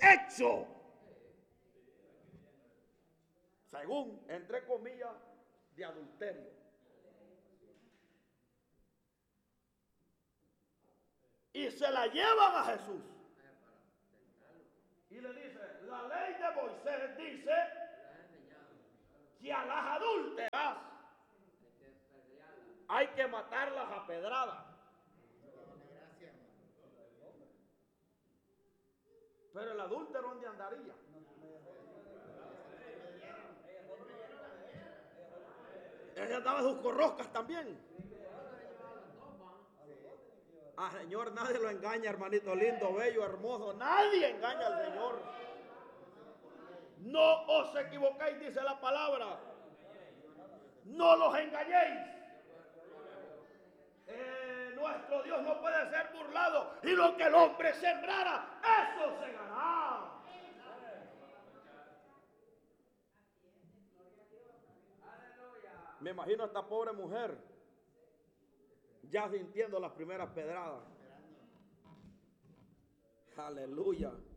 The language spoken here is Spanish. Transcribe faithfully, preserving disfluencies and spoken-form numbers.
hecho, según, entre comillas, de adulterio. Y se la llevan a Jesús. Y le dice, la ley de Moisés dice que a las adúlteras hay que matarlas a pedradas. Pero el adúltero, ¿dónde andaría? Ella andaba en sus corroscas también. Ah, Señor, nadie lo engaña, hermanito lindo, bello, hermoso. Nadie engaña al Señor. No os equivoquéis, dice la palabra. No los engañéis. Eh, nuestro Dios no puede ser burlado. Y lo que el hombre sembrara, eso segará. Me imagino a esta pobre mujer ya sintiendo las primeras pedradas. Aleluya.